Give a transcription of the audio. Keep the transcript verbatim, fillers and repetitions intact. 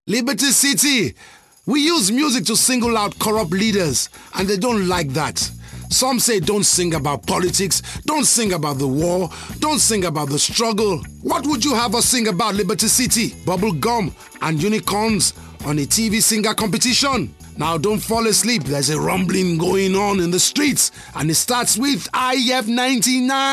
Liberty City. We use music to single out corrupt leaders, and they don't like that. Some say don't sing about politics, don't sing about the war, don't sing about the struggle. What would you have us sing about, Liberty City? Bubble gum and unicorns on a T V singer competition? Now don't fall asleep, there's a rumbling going on in the streets, and it starts with I F ninety-nine.